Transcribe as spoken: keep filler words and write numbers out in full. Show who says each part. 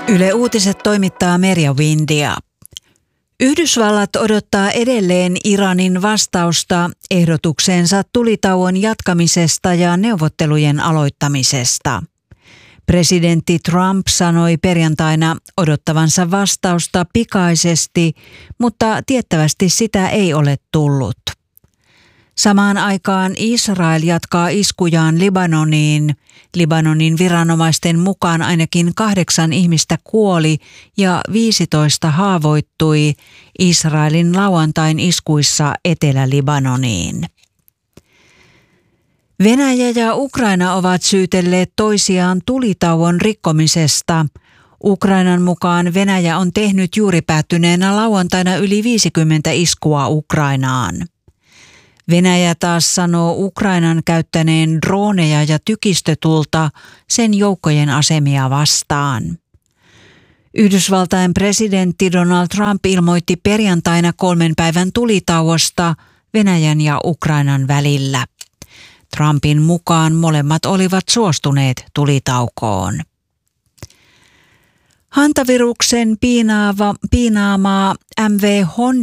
Speaker 1: Yle Uutiset toimittaa Merja Windia. Yhdysvallat odottaa edelleen Iranin vastausta ehdotukseensa tulitauon jatkamisesta ja neuvottelujen aloittamisesta. Presidentti Trump sanoi perjantaina odottavansa vastausta pikaisesti, mutta tiettävästi sitä ei ole tullut. Samaan aikaan Israel jatkaa iskujaan Libanoniin. Libanonin viranomaisten mukaan ainakin kahdeksan ihmistä kuoli ja viisitoista haavoittui Israelin lauantain iskuissa Etelä-Libanoniin. Venäjä ja Ukraina ovat syytelleet toisiaan tulitauon rikkomisesta. Ukrainan mukaan Venäjä on tehnyt juuri päättyneenä lauantaina yli viisikymmentä iskua Ukrainaan. Venäjä taas sanoo Ukrainan käyttäneen droneja ja tykistötulta sen joukkojen asemia vastaan. Yhdysvaltain presidentti Donald Trump ilmoitti perjantaina kolmen päivän tulitauosta Venäjän ja Ukrainan välillä. Trumpin mukaan molemmat olivat suostuneet tulitaukoon. Hantaviruksen piinaava, piinaamaa M V Honda